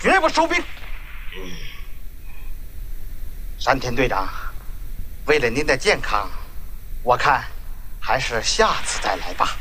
绝不收兵。山田队长，为了您的健康，我看还是下次再来吧。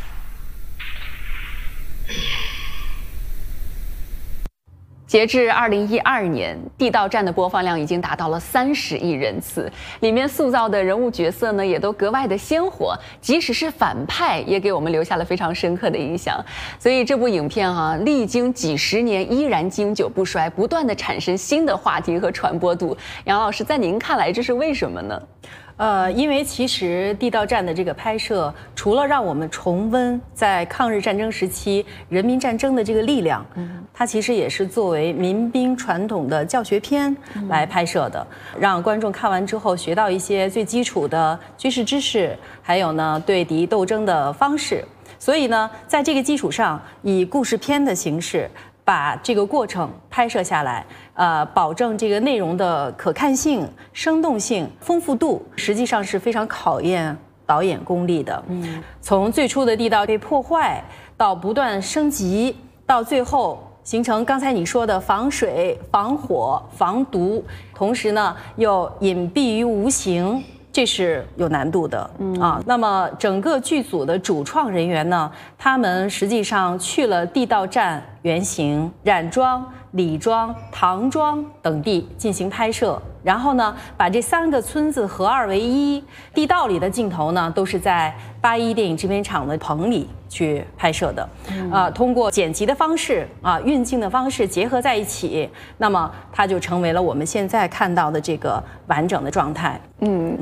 截至2012年，地道战的播放量已经达到了30亿人次，里面塑造的人物角色呢，也都格外的鲜活，即使是反派，也给我们留下了非常深刻的印象。所以这部影片历经几十年，依然经久不衰，不断的产生新的话题和传播度。杨老师，在您看来，这是为什么呢？ 因为其实地道战的这个拍摄，除了让我们重温在抗日战争时期人民战争的这个力量，它其实也是作为民兵传统的教学片来拍摄的，让观众看完之后学到一些最基础的军事知识，还有呢对敌斗争的方式。所以呢，在这个基础上，以故事片的形式把这个过程拍摄下来，保证这个内容的可看性、生动性、丰富度，实际上是非常考验导演功力的。从最初的地道被破坏，到不断升级，到最后形成刚才你说的防水、防火、防毒，同时呢又隐蔽于无形。这是有难度的那么整个剧组的主创人员呢，他们实际上去了地道战原型冉庄、李庄、唐庄等地进行拍摄，然后呢，把这3个村子合二为一。地道里的镜头呢，都是在81电影制片厂的棚里去拍摄的，通过剪辑的方式运镜的方式结合在一起，那么它就成为了我们现在看到的这个完整的状态。